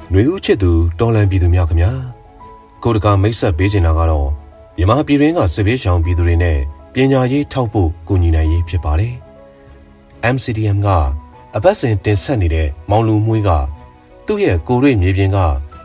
နှွေဦးချစ်သူတော်လန်ပြည်သူများခင်ဗျာကိုတကာမိတ်ဆက်ပေးချင်တာကတော့မြန်မာပြည်တွင်းကစစ်ဘေးရှောင်ပြည်သူတွေနဲ့ပညာရေးထောက်ပို့ကူညီနိုင်ရေးဖြစ်ပါတယ် MCDM ကအပတ်စဉ်တင်ဆက်နေတဲ့မောင်လူမွေးကသူ့ရဲ့ကိုရိမြေပြင်က